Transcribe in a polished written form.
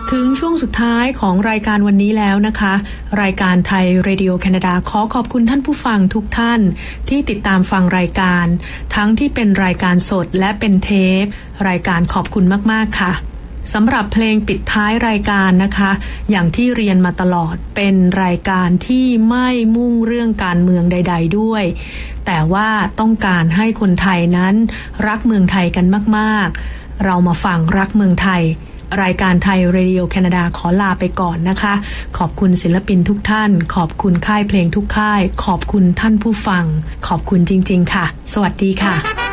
ถึงช่วงสุดท้ายของรายการวันนี้แล้วนะคะรายการไทยเรดิโอแคนาดาขอขอบคุณท่านผู้ฟังทุกท่านที่ติดตามฟังรายการทั้งที่เป็นรายการสดและเป็นเทปรายการขอบคุณมากๆค่ะสำหรับเพลงปิดท้ายรายการนะคะอย่างที่เรียนมาตลอดเป็นรายการที่ไม่มุ่งเรื่องการเมืองใดๆด้วยแต่ว่าต้องการให้คนไทยนั้นรักเมืองไทยกันมากๆเรามาฟังรักเมืองไทยรายการไทยเรดิโอแคนาดาขอลาไปก่อนนะคะขอบคุณศิลปินทุกท่านขอบคุณค่ายเพลงทุกค่ายขอบคุณท่านผู้ฟังขอบคุณจริงๆค่ะสวัสดีค่ะ